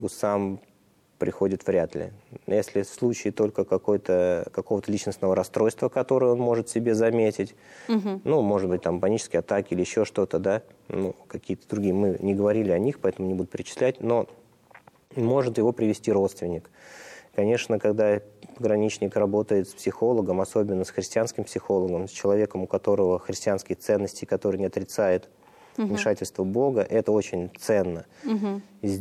сам приходит вряд ли. Если в случае только какого-то личностного расстройства, которое он может себе заметить, ну, может быть, там панические атаки или еще что-то, да, ну, какие-то другие, мы не говорили о них, поэтому не буду перечислять, но может его привести родственник. Конечно, когда пограничник работает с психологом, особенно с христианским психологом, с человеком, у которого христианские ценности, который не отрицает вмешательство Бога, это очень ценно.